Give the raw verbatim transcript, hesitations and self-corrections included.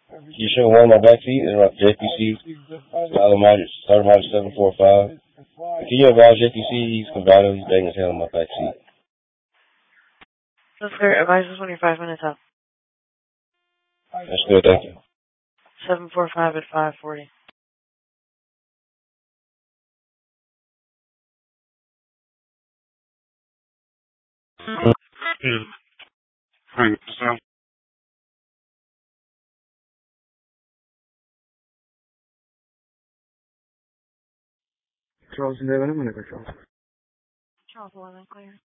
You show one on my back seat and like J P C, Starter Model, Starter Model seven four five. Can you advise J P C? He's convertible, he's banging his head on my back seat. That's clear. Advise us when you're five minutes out. That's good, thank you. seven four five at five forty. Yeah. Frank, so. Charles eleven, I'm gonna go Charles. Charles eleven, clear.